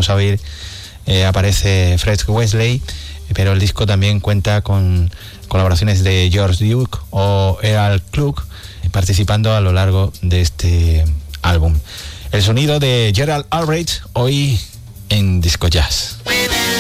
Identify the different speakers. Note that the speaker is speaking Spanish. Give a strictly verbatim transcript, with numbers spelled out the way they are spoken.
Speaker 1: vamos a oír eh, aparece Fred Wesley, pero el disco también cuenta con colaboraciones de George Duke o Earl Klug participando a lo largo de este álbum. El sonido de Gerald Albright hoy en Disco Jazz.